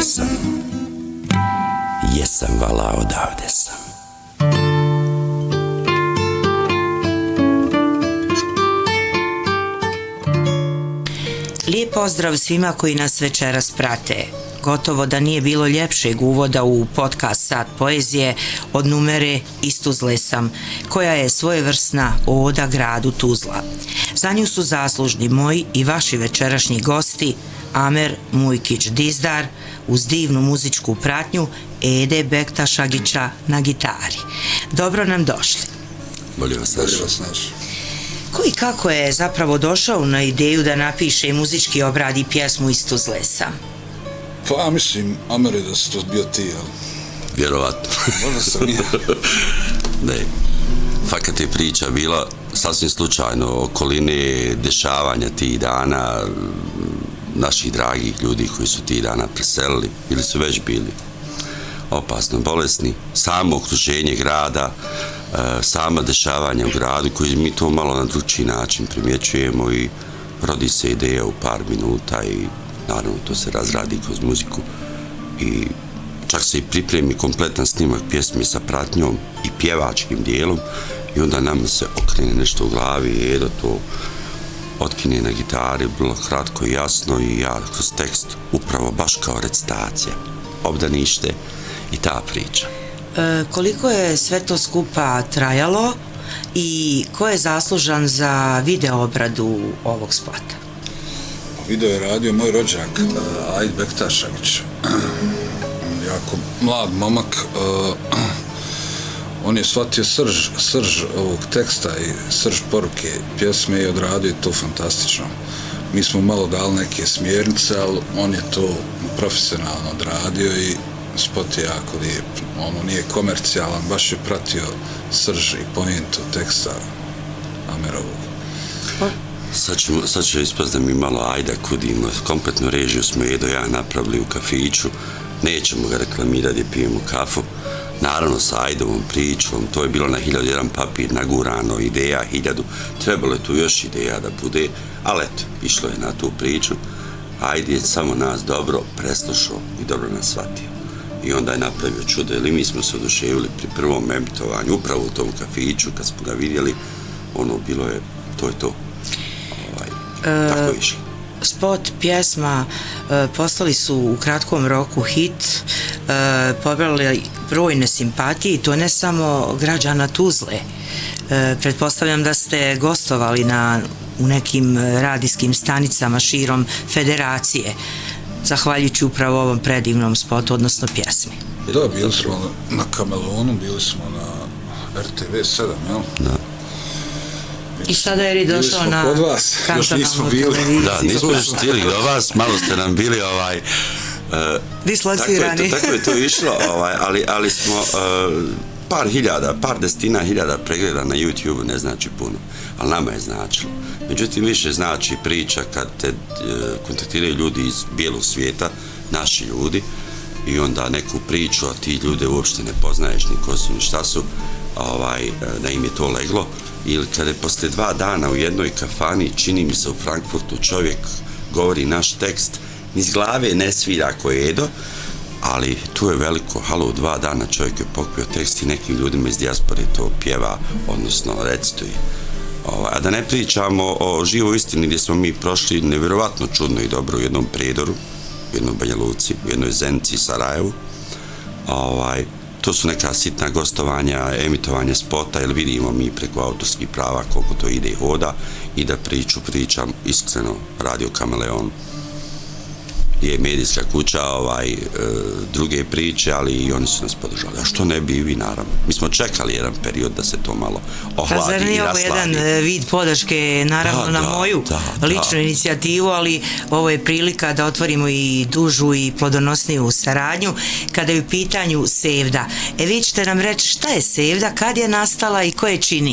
sam, jesam vala odavde sam. Lijep pozdrav svima koji nas večeras prate. Gotovo da nije bilo ljepšeg uvoda u podcast Sat poezije od numere Iz Tuzle sam, koja je svojevrsna oda gradu Tuzla. Za nju su zaslužni moji i vaši večerašnji gosti Amer Mujkić-Dizdar uz divnu muzičku pratnju Ede Bektašagića na gitari. Dobro nam došli. Bolje vas naši. Ko i kako je zapravo došao na ideju da napiše i muzički obradi pjesmu Iz Tuzle sam? Pa mislim, Amere, da si to bio ti, jel? Vjerovatno. Možda sam ja. Ne, fakat je priča bila sasvim slučajno, okoline dešavanja tih dana, naših dragih ljudi koji su tih dana preselili ili su već bili opasno bolesni, samo okruženje grada, sama dešavanja u gradu koji mi to malo na drugčiji način primjećujemo i rodi se ideja u par minuta i naravno to se razradi kroz muziku i čak se i pripremi kompletan snimak pjesme sa pratnjom i pjevačkim dijelom i onda nam se okrene nešto u glavi i Edo to otkine na gitari, bilo kratko i jasno i ja kroz tekst upravo baš kao recitacija, obdanište i ta priča. Koliko je sve to skupa trajalo i ko je zaslužan za video obradu ovog spota? Video je radio moj rođak, Ajd Bektašagić. Jako mlad momak. On je shvatio srž ovog teksta i srž poruke pjesme i odradio to fantastično. Mi smo malo dali neke smjernice, ali on je to profesionalno odradio i spot je jako lijep. Ono nije komercijalan, baš je pratio srž i pojentu teksta Amerovog. Sad će ispast da mi malo ajda kudimo, kompletnu režiju smo Edo ja napravili u kafiću, nećemo ga reklamirati, pijemo kafu, naravno sa Ajdovom pričom, to je bilo na 1001 papir nagurano, ideja 1000, trebalo je tu još ideja da bude, ali eto, išlo je na tu priču, Ajde je samo nas dobro preslušao i dobro nas shvatio. I onda je napravio čudo, ili mi smo se oduševili pri prvom emitovanju, upravo u tom kafiću, kad smo ga vidjeli, ono bilo je, to je to. Tako je išlo. Spot, pjesma postali su u kratkom roku hit, pobrali brojne simpatije i to ne samo građana Tuzle. Pretpostavljam da ste gostovali u nekim radijskim stanicama širom federacije, zahvaljujući upravo ovom predivnom spotu, odnosno pjesmi. Da, bili smo na Kameleonu, bili smo na RTV 7, jel? Da. I sada je došao na kod vas, još nismo bili. Da, nismo još stili do vas, malo ste nam bili dislocirani. Tako je to išlo, ali smo par desetina hiljada pregleda na YouTube ne znači puno, ali nama je značilo. Međutim, više znači priča kad te kontaktiraju ljudi iz bijelog svijeta, naši ljudi, i onda neku priču, a ti ljude uopšte ne poznaješ ni ko su ni šta su, da im je to leglo. Ili kada je posle 2 dana u jednoj kafani, čini mi se u Frankfurtu, čovjek govori naš tekst, niz glave ne svira ko je Edo, ali tu je veliko, halo, 2 dana čovjek je pokupio tekst i nekim ljudima iz dijaspore to pjeva, odnosno recituje. A da ne pričamo o živoj istini gdje smo mi prošli nevjerovatno čudno i dobro u jednom Predoru, u jednom Banja Luci, u jednoj Zenici i Sarajevu. To su neka sitna gostovanja, emitovanje spota, jer vidimo mi preko autorskih prava koliko to ide i hoda i da pričam iskreno Radio Kameleon je medijska kuća druge priče, ali i oni su nas podržali. A što ne bi i vi, naravno. Mi smo čekali jedan period da se to malo ohladi i rasladi. Zar nije ovo jedan vid podrške, naravno, na moju ličnu inicijativu, ali ovo je prilika da otvorimo i dužu i plodonosniju saradnju kada je u pitanju Sevda. Vi ćete nam reći šta je Sevda, kad je nastala i ko je čini?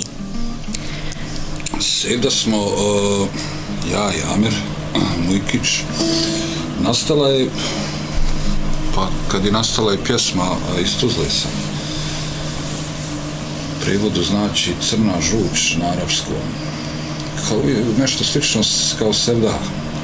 Sevda smo ja i Amer Mujkić. Nastala je, pa kad je nastala je pjesma Iz Tuzle sam. Prevodu znači crna žuč na arapskom. Kao nešto slično kao Sevda